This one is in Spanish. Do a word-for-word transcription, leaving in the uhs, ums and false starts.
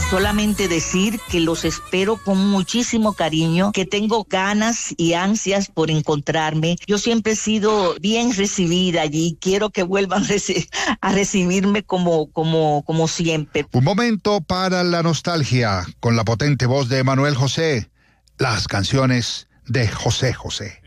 Solamente decir que los espero con muchísimo cariño, que tengo ganas y ansias por encontrarme. Yo siempre he sido bien recibida allí. Quiero que vuelvan reci- a recibirme como, como, como siempre. Un momento para la nostalgia con la potente voz de Emanuel José. Las canciones de José José.